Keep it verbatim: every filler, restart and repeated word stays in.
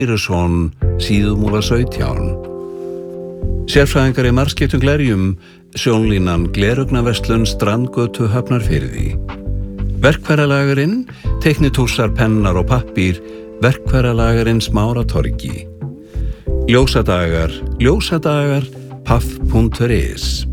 Írisson, Síðumúla sautján. Sérfræðingar í margskiptum glerjum, sjónlínan Gleraugnarverslun Strandgötu Hafnarfirði. Verkfæralagarinn, teiknitússar, pennar og pappír, Verkfæralagarinn Smáratorgi. Ljósadagar, ljósadagar, paff punktur is.